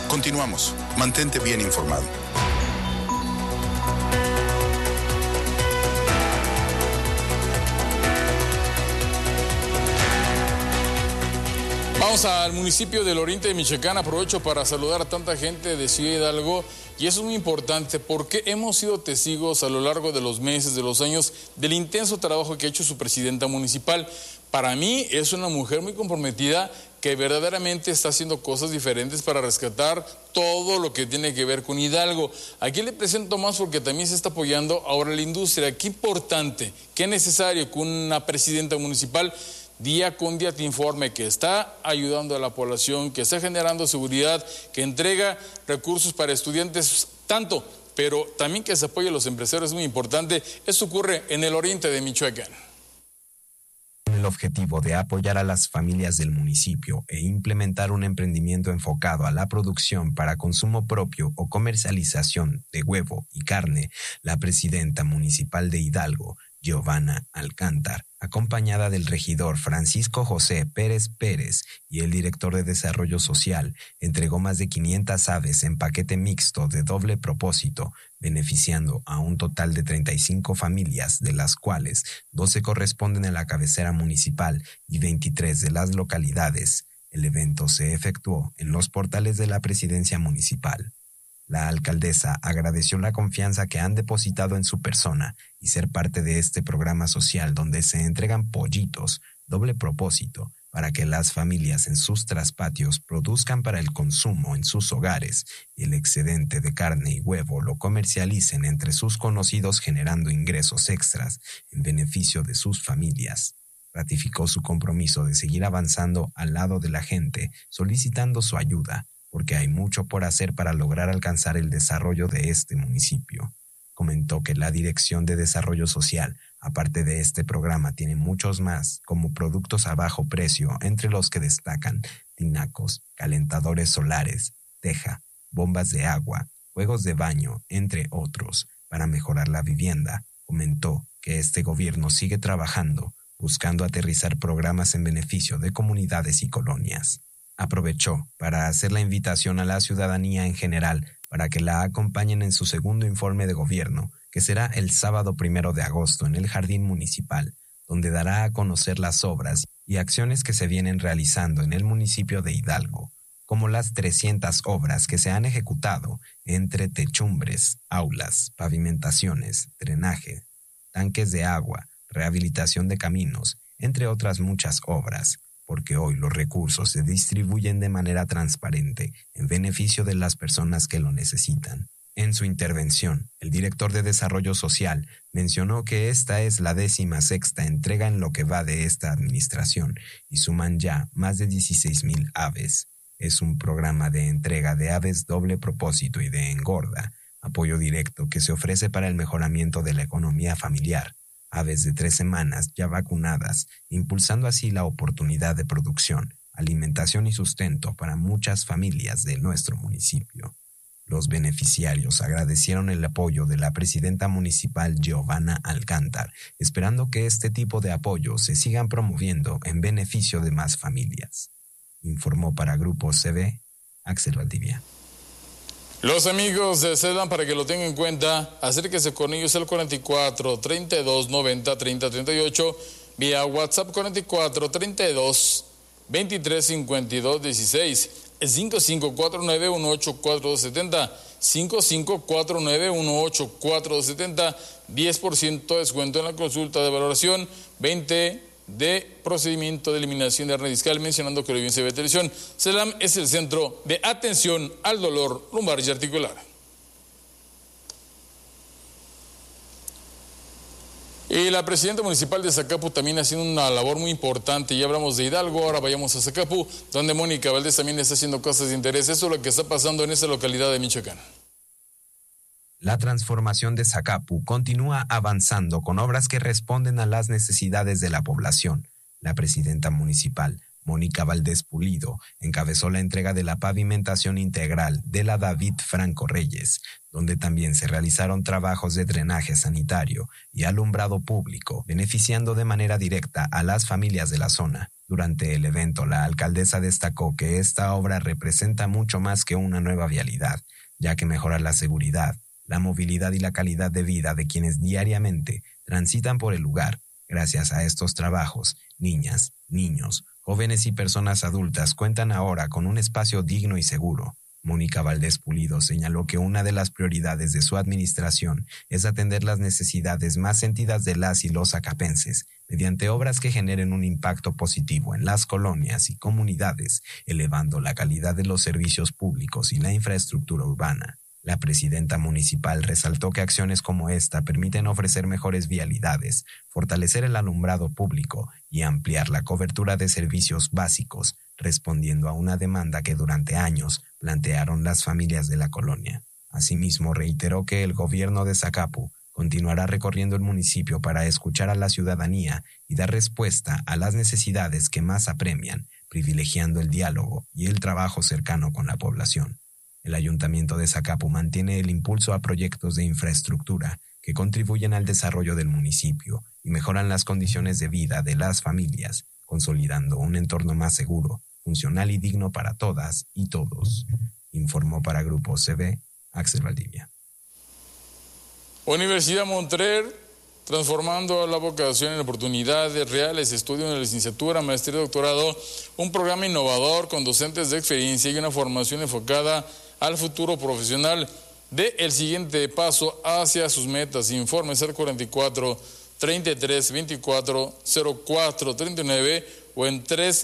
Continuamos. Mantente bien informado. Vamos al municipio del Oriente de Michoacán. Aprovecho para saludar a tanta gente de Ciudad Hidalgo, y eso es muy importante porque hemos sido testigos a lo largo de los meses, de los años, del intenso trabajo que ha hecho su presidenta municipal. Para mí es una mujer muy comprometida que verdaderamente está haciendo cosas diferentes para rescatar todo lo que tiene que ver con Hidalgo. Aquí le presento más porque también se está apoyando ahora la industria. Qué importante, qué necesario que una presidenta municipal día con día te informe que está ayudando a la población, que está generando seguridad, que entrega recursos para estudiantes, tanto, pero también que se apoye a los empresarios, es muy importante. Esto ocurre en el oriente de Michoacán. Con el objetivo de apoyar a las familias del municipio e implementar un emprendimiento enfocado a la producción para consumo propio o comercialización de huevo y carne, la presidenta municipal de Hidalgo, Giovanna Alcántar, acompañada del regidor Francisco José Pérez Pérez y el director de Desarrollo Social, entregó más de 500 aves en paquete mixto de doble propósito, beneficiando a un total de 35 familias, de las cuales 12 corresponden a la cabecera municipal y 23 de las localidades. El evento se efectuó en los portales de la presidencia municipal. La alcaldesa agradeció la confianza que han depositado en su persona y ser parte de este programa social donde se entregan pollitos, doble propósito, para que las familias en sus traspatios produzcan para el consumo en sus hogares y el excedente de carne y huevo lo comercialicen entre sus conocidos, generando ingresos extras en beneficio de sus familias. Ratificó su compromiso de seguir avanzando al lado de la gente, solicitando su ayuda, porque hay mucho por hacer para lograr alcanzar el desarrollo de este municipio. Comentó que la Dirección de Desarrollo Social, aparte de este programa, tiene muchos más, como productos a bajo precio, entre los que destacan tinacos, calentadores solares, teja, bombas de agua, juegos de baño, entre otros, para mejorar la vivienda. Comentó que este gobierno sigue trabajando, buscando aterrizar programas en beneficio de comunidades y colonias. Aprovechó para hacer la invitación a la ciudadanía en general para que la acompañen en su segundo informe de gobierno, que será el sábado 1 de agosto en el Jardín Municipal, donde dará a conocer las obras y acciones que se vienen realizando en el municipio de Hidalgo, como las 300 obras que se han ejecutado entre techumbres, aulas, pavimentaciones, drenaje, tanques de agua, rehabilitación de caminos, entre otras muchas obras, porque hoy los recursos se distribuyen de manera transparente en beneficio de las personas que lo necesitan. En su intervención, el director de Desarrollo Social mencionó que esta es la 16ª entrega en lo que va de esta administración y suman ya más de 16,000 aves. Es un programa de entrega de aves doble propósito y de engorda, apoyo directo que se ofrece para el mejoramiento de la economía familiar. Aves de 3 semanas ya vacunadas, impulsando así la oportunidad de producción, alimentación y sustento para muchas familias de nuestro municipio. Los beneficiarios agradecieron el apoyo de la presidenta municipal Giovanna Alcántar, esperando que este tipo de apoyos se sigan promoviendo en beneficio de más familias. Informó para Grupo CB, Axel Valdivia. Los amigos de CEDAM, para que lo tengan en cuenta, acérquese con ellos al 44 32 90 30 38, vía WhatsApp 44 32 23 52 16, 5549184270, 5549184270, 10% de descuento en la consulta de valoración, 20% de procedimiento de eliminación de hernia discal, mencionando que lo bien se ve televisión. CELAM es el centro de atención al dolor lumbar y articular. Y la presidenta municipal de Zacapu también haciendo una labor muy importante. Ya hablamos de Hidalgo, ahora vayamos a Zacapu, donde Mónica Valdés también está haciendo cosas de interés. Eso es lo que está pasando en esa localidad de Michoacán. La transformación de Zacapu continúa avanzando con obras que responden a las necesidades de la población. La presidenta municipal Mónica Valdés Pulido, encabezó la entrega de la pavimentación integral de la David Franco Reyes, donde también se realizaron trabajos de drenaje sanitario y alumbrado público, beneficiando de manera directa a las familias de la zona. Durante el evento, la alcaldesa destacó que esta obra representa mucho más que una nueva vialidad, ya que mejora la seguridad, la movilidad y la calidad de vida de quienes diariamente transitan por el lugar. Gracias a estos trabajos, niñas, niños, jóvenes y personas adultas cuentan ahora con un espacio digno y seguro. Mónica Valdés Pulido señaló que una de las prioridades de su administración es atender las necesidades más sentidas de las y los acapenses, mediante obras que generen un impacto positivo en las colonias y comunidades, elevando la calidad de los servicios públicos y la infraestructura urbana. La presidenta municipal resaltó que acciones como esta permiten ofrecer mejores vialidades, fortalecer el alumbrado público y ampliar la cobertura de servicios básicos, respondiendo a una demanda que durante años plantearon las familias de la colonia. Asimismo, reiteró que el gobierno de Zacapu continuará recorriendo el municipio para escuchar a la ciudadanía y dar respuesta a las necesidades que más apremian, privilegiando el diálogo y el trabajo cercano con la población. El Ayuntamiento de Zacapu mantiene el impulso a proyectos de infraestructura que contribuyen al desarrollo del municipio y mejoran las condiciones de vida de las familias, consolidando un entorno más seguro, funcional y digno para todas y todos. Informó para Grupo CB, Axel Valdivia. Universidad Montrer, transformando la vocación en oportunidades reales, estudio en la licenciatura, maestría y doctorado, un programa innovador con docentes de experiencia y una formación enfocada al futuro profesional. De el siguiente paso hacia sus metas. Informe 044 33 24 04 39 o en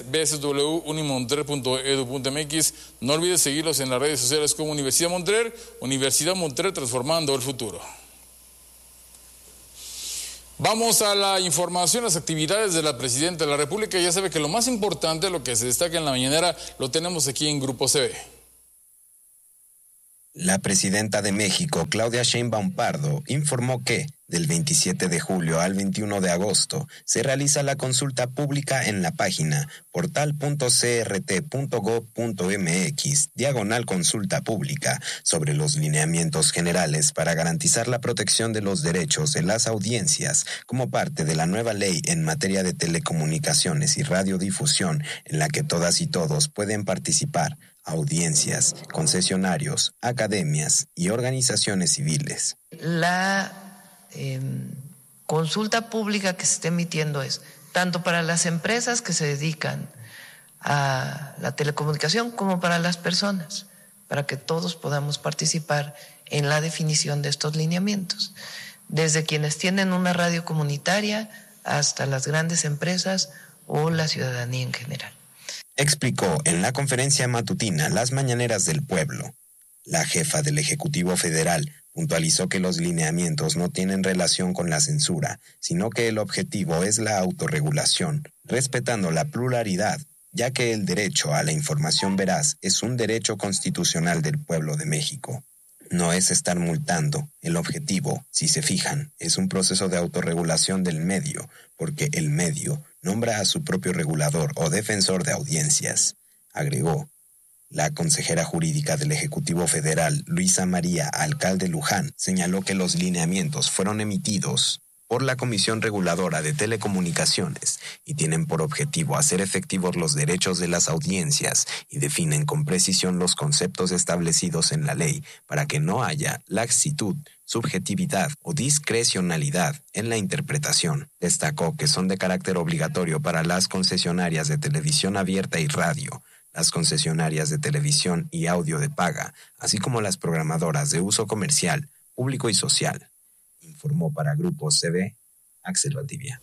www.unimontrer.edu.mx. No olvides seguirlos en las redes sociales como Universidad Montrer, transformando el futuro. Vamos a la información, las actividades de la Presidenta de la República. Ya sabe que lo más importante, lo que se destaca en la mañanera, lo tenemos aquí en Grupo CB. La Presidenta de México, Claudia Sheinbaum Pardo, informó que del 27 de julio al 21 de agosto se realiza la consulta pública en la página portal.crt.gov.mx/consulta pública sobre los lineamientos generales para garantizar la protección de los derechos de las audiencias como parte de la nueva ley en materia de telecomunicaciones y radiodifusión, en la que todas y todos pueden participar: audiencias, concesionarios, academias y organizaciones civiles. La consulta pública que se está emitiendo es tanto para las empresas que se dedican a la telecomunicación como para las personas, para que todos podamos participar en la definición de estos lineamientos, desde quienes tienen una radio comunitaria hasta las grandes empresas o la ciudadanía en general. Explicó en la conferencia matutina Las Mañaneras del Pueblo. La jefa del Ejecutivo Federal puntualizó que los lineamientos no tienen relación con la censura, sino que el objetivo es la autorregulación, respetando la pluralidad, ya que el derecho a la información veraz es un derecho constitucional del pueblo de México. No es estar multando. El objetivo, si se fijan, es un proceso de autorregulación del medio, porque el medio nombra a su propio regulador o defensor de audiencias, agregó. La consejera jurídica del Ejecutivo Federal, Luisa María Alcalde Luján, señaló que los lineamientos fueron emitidos por la Comisión Reguladora de Telecomunicaciones y tienen por objetivo hacer efectivos los derechos de las audiencias y definen con precisión los conceptos establecidos en la ley para que no haya laxitud, subjetividad o discrecionalidad en la interpretación. Destacó que son de carácter obligatorio para las concesionarias de televisión abierta y radio, las concesionarias de televisión y audio de paga, así como las programadoras de uso comercial, público y social. Informó para Grupo CB, Axel Valdivia.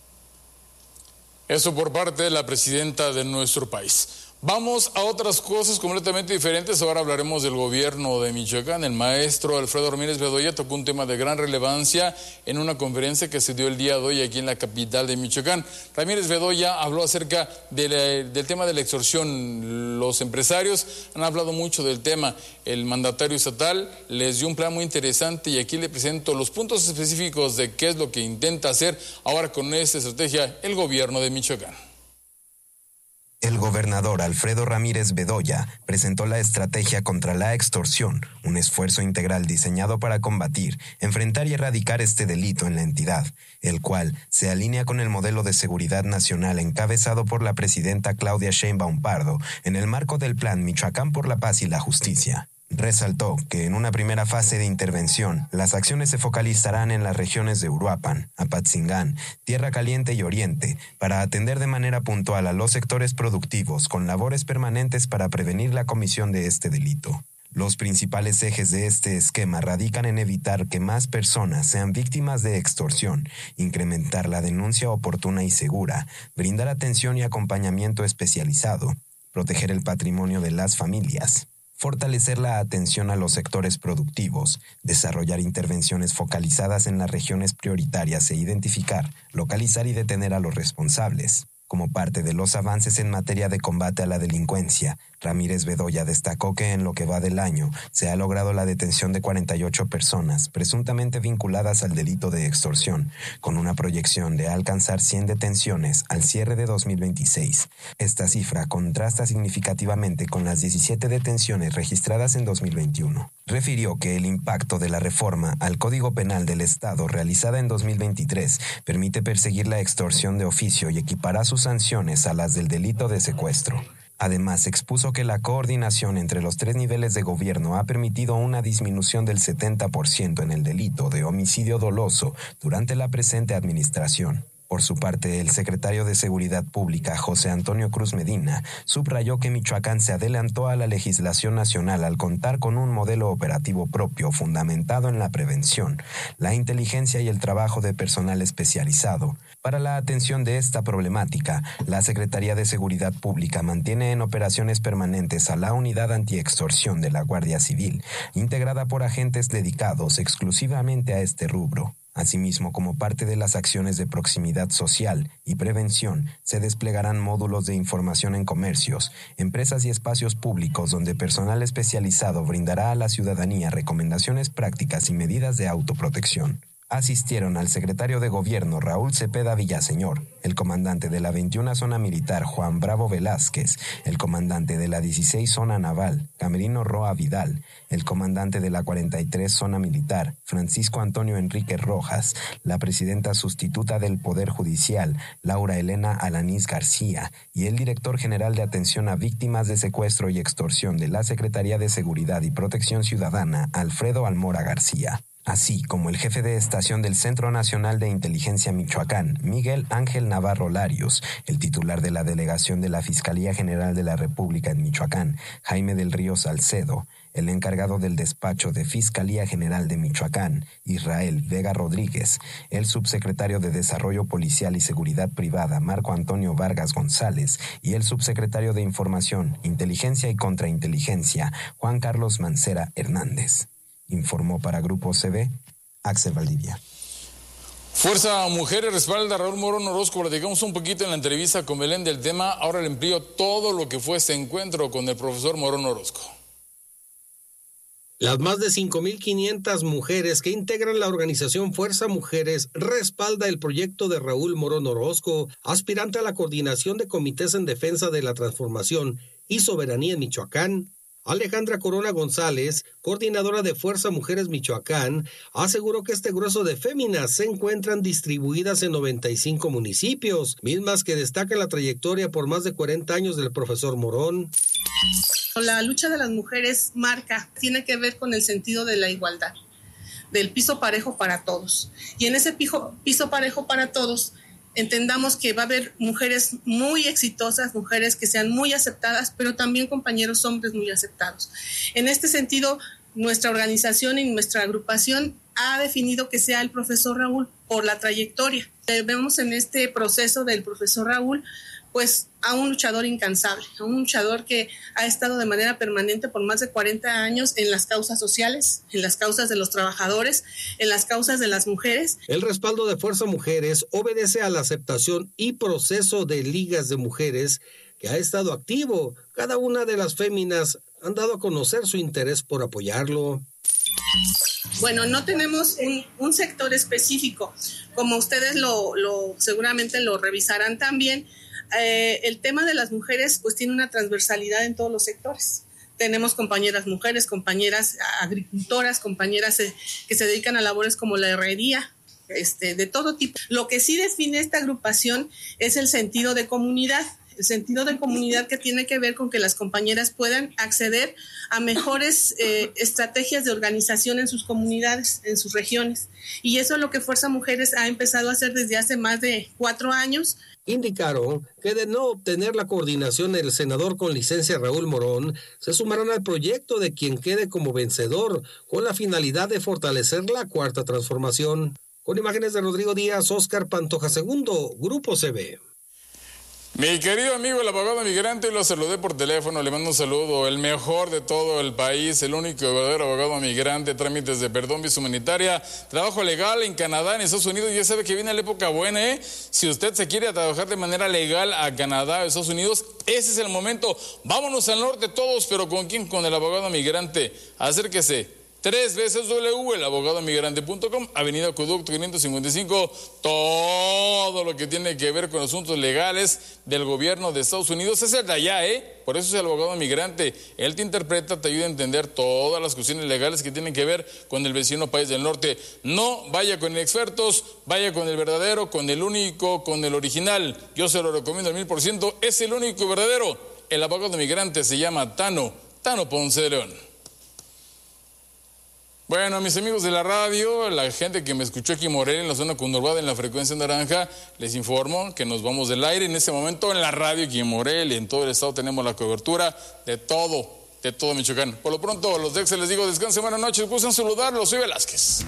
Eso por parte de la presidenta de nuestro país. Vamos a otras cosas completamente diferentes. Ahora hablaremos del gobierno de Michoacán. El maestro Alfredo Ramírez Bedoya tocó un tema de gran relevancia en una conferencia que se dio el día de hoy aquí en la capital de Michoacán. Ramírez Bedoya habló acerca del tema de la extorsión. Los empresarios han hablado mucho del tema. El mandatario estatal les dio un plan muy interesante y aquí le presento los puntos específicos de qué es lo que intenta hacer ahora con esta estrategia el gobierno de Michoacán. El gobernador Alfredo Ramírez Bedoya presentó la estrategia contra la extorsión, un esfuerzo integral diseñado para combatir, enfrentar y erradicar este delito en la entidad, el cual se alinea con el modelo de seguridad nacional encabezado por la presidenta Claudia Sheinbaum Pardo en el marco del Plan Michoacán por la Paz y la Justicia. Resaltó que en una primera fase de intervención, las acciones se focalizarán en las regiones de Uruapan, Apatzingán, Tierra Caliente y Oriente, para atender de manera puntual a los sectores productivos con labores permanentes para prevenir la comisión de este delito. Los principales ejes de este esquema radican en evitar que más personas sean víctimas de extorsión, incrementar la denuncia oportuna y segura, brindar atención y acompañamiento especializado, proteger el patrimonio de las familias, fortalecer la atención a los sectores productivos, desarrollar intervenciones focalizadas en las regiones prioritarias e identificar, localizar y detener a los responsables. Como parte de los avances en materia de combate a la delincuencia, Ramírez Bedoya destacó que en lo que va del año se ha logrado la detención de 48 personas presuntamente vinculadas al delito de extorsión, con una proyección de alcanzar 100 detenciones al cierre de 2026. Esta cifra contrasta significativamente con las 17 detenciones registradas en 2021. Refirió que el impacto de la reforma al Código Penal del Estado realizada en 2023 permite perseguir la extorsión de oficio y equipará sus sanciones a las del delito de secuestro. Además, expuso que la coordinación entre los 3 niveles de gobierno ha permitido una disminución del 70% en el delito de homicidio doloso durante la presente administración. Por su parte, el secretario de Seguridad Pública, José Antonio Cruz Medina, subrayó que Michoacán se adelantó a la legislación nacional al contar con un modelo operativo propio fundamentado en la prevención, la inteligencia y el trabajo de personal especializado. Para la atención de esta problemática, la Secretaría de Seguridad Pública mantiene en operaciones permanentes a la Unidad Antiextorsión de la Guardia Civil, integrada por agentes dedicados exclusivamente a este rubro. Asimismo, como parte de las acciones de proximidad social y prevención, se desplegarán módulos de información en comercios, empresas y espacios públicos donde personal especializado brindará a la ciudadanía recomendaciones prácticas y medidas de autoprotección. Asistieron al secretario de Gobierno Raúl Cepeda Villaseñor, el comandante de la 21 Zona Militar Juan Bravo Velázquez, el comandante de la 16 Zona Naval Camerino Roa Vidal, el comandante de la 43 Zona Militar Francisco Antonio Enrique Rojas, la presidenta sustituta del Poder Judicial Laura Elena Alanís García y el director general de Atención a Víctimas de Secuestro y Extorsión de la Secretaría de Seguridad y Protección Ciudadana Alfredo Almora García, así como el jefe de estación del Centro Nacional de Inteligencia Michoacán, Miguel Ángel Navarro Larios, el titular de la delegación de la Fiscalía General de la República en Michoacán, Jaime del Río Salcedo, el encargado del despacho de Fiscalía General de Michoacán, Israel Vega Rodríguez, el subsecretario de Desarrollo Policial y Seguridad Privada, Marco Antonio Vargas González, y el subsecretario de Información, Inteligencia y Contrainteligencia, Juan Carlos Mancera Hernández. Informó para Grupo CB, Axel Valdivia. Fuerza Mujeres respalda a Raúl Morón Orozco. Platicamos un poquito en la entrevista con Belén del tema. Ahora le amplío todo lo que fue este encuentro con el profesor Morón Orozco. Las más de 5,500 mujeres que integran la organización Fuerza Mujeres respalda el proyecto de Raúl Morón Orozco, aspirante a la coordinación de comités en defensa de la transformación y soberanía en Michoacán. Alejandra Corona González, coordinadora de Fuerza Mujeres Michoacán, aseguró que este grueso de féminas se encuentran distribuidas en 95 municipios, mismas que destacan la trayectoria por más de 40 años del profesor Morón. La lucha de las mujeres tiene que ver con el sentido de la igualdad, del piso parejo para todos. Y en ese piso parejo para todos, entendamos que va a haber mujeres muy exitosas, mujeres que sean muy aceptadas, pero también compañeros hombres muy aceptados. En este sentido, nuestra organización y nuestra agrupación ha definido que sea el profesor Raúl por la trayectoria. Vemos en este proceso del profesor Raúl, pues a un luchador incansable, a un luchador que ha estado de manera permanente por más de 40 años en las causas sociales, en las causas de los trabajadores, en las causas de las mujeres. El respaldo de Fuerza Mujeres obedece a la aceptación y proceso de ligas de mujeres que ha estado activo. Cada una de las féminas han dado a conocer su interés por apoyarlo. Bueno, no tenemos un sector específico, como ustedes seguramente lo revisarán también. El tema de las mujeres pues tiene una transversalidad en todos los sectores. Tenemos compañeras mujeres, compañeras agricultoras, compañeras que se dedican a labores como la herrería, de todo tipo. Lo que sí define esta agrupación es el sentido de comunidad. El sentido de comunidad que tiene que ver con que las compañeras puedan acceder a mejores estrategias de organización en sus comunidades, en sus regiones. Y eso es lo que Fuerza Mujeres ha empezado a hacer desde hace más de 4 años. Indicaron que de no obtener la coordinación del senador con licencia Raúl Morón, se sumarán al proyecto de quien quede como vencedor, con la finalidad de fortalecer la Cuarta Transformación. Con imágenes de Rodrigo Díaz, Óscar Pantoja II, Grupo CB. Mi querido amigo, el abogado migrante, lo saludé por teléfono, le mando un saludo, el mejor de todo el país, el único verdadero abogado migrante, trámites de perdón, visa humanitaria, trabajo legal en Canadá, en Estados Unidos. Ya sabe que viene la época buena, ¿eh? Si usted se quiere trabajar de manera legal a Canadá, a Estados Unidos, ese es el momento. Vámonos al norte todos, pero ¿con quién? Con el abogado migrante. Acérquese. 3 veces www.elabogadomigrante.com, Avenida Acueducto 555, todo lo que tiene que ver con asuntos legales del gobierno de Estados Unidos es el de allá, ¿eh? Por eso es el abogado migrante. Él te interpreta, te ayuda a entender todas las cuestiones legales que tienen que ver con el vecino país del norte. No vaya con expertos, vaya con el verdadero, con el único, con el original. Yo se lo recomiendo al 1000%, es el único y verdadero. El abogado migrante se llama Tano Ponce de León. Bueno, mis amigos de la radio, la gente que me escuchó aquí en Morelia, en la zona conurbada, en la frecuencia naranja, les informo que nos vamos del aire en este momento en la radio aquí en Morelia, en todo el estado tenemos la cobertura de todo Michoacán. Por lo pronto, los de Excel les digo, descansen, buenas noches, gusten saludarlos, soy Velázquez.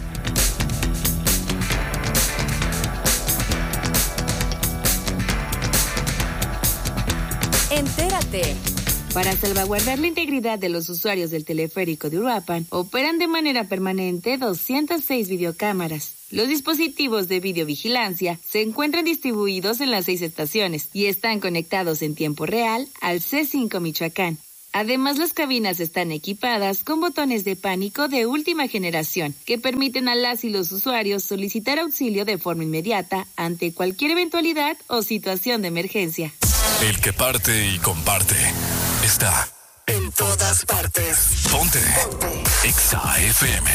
Entérate. Para salvaguardar la integridad de los usuarios del teleférico de Uruapan, operan de manera permanente 206 videocámaras. Los dispositivos de videovigilancia se encuentran distribuidos en las 6 estaciones y están conectados en tiempo real al C5 Michoacán. Además, las cabinas están equipadas con botones de pánico de última generación que permiten a las y los usuarios solicitar auxilio de forma inmediata ante cualquier eventualidad o situación de emergencia. El que parte y comparte está en todas partes. Ponte. Exa FM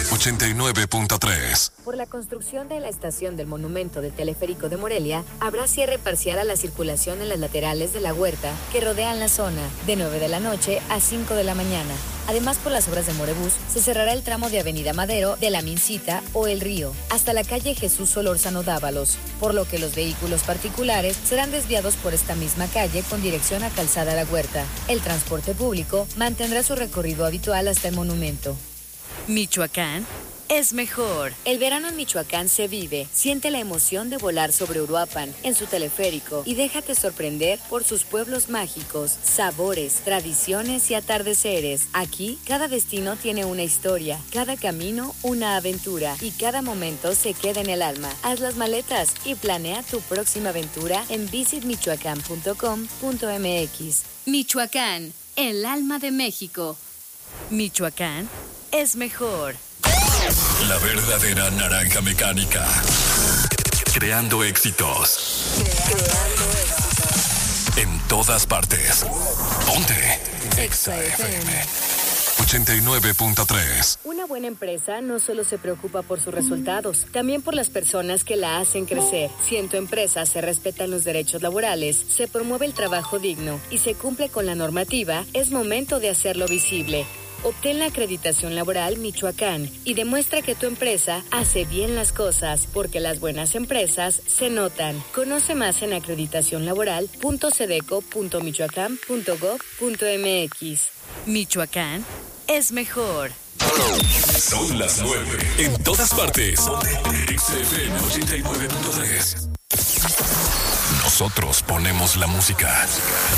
89.3. Por la construcción de la estación del monumento del teleférico de Morelia, habrá cierre parcial a la circulación en las laterales de la huerta que rodean la zona, de 9 de la noche a 5 de la mañana. Además, por las obras de Morebús, se cerrará el tramo de Avenida Madero, de la Mincita o El Río, hasta la calle Jesús Solórzano Dávalos, por lo que los vehículos particulares serán desviados por esta misma calle con dirección a Calzada La Huerta. El transporte público mantendrá su recorrido habitual hasta el monumento. Michoacán es mejor. El verano en Michoacán se vive. Siente la emoción de volar sobre Uruapan en su teleférico y déjate sorprender por sus pueblos mágicos, sabores, tradiciones y atardeceres. Aquí, cada destino tiene una historia, cada camino una aventura y cada momento se queda en el alma. Haz las maletas y planea tu próxima aventura en visitmichoacán.com.mx. Michoacán, el alma de México. Michoacán es mejor. La verdadera naranja mecánica. Creando éxitos. En todas partes. Ponte. Exa FM 89.3. Una buena empresa no solo se preocupa por sus resultados, también por las personas que la hacen crecer. Si en tu empresa se respetan los derechos laborales, se promueve el trabajo digno y se cumple con la normativa, es momento de hacerlo visible. Obtén la acreditación laboral Michoacán y demuestra que tu empresa hace bien las cosas, porque las buenas empresas se notan. Conoce más en acreditacionlaboral.cedeco.michoacán.gov.mx. Michoacán es mejor. Son las 9. En todas partes. XFM 89.3. Nosotros ponemos la música.